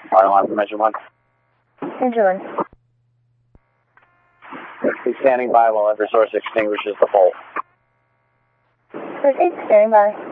Fire alarm from engine 1. Engine 1. Be standing by while every source extinguishes the pole. Source 8, standing by.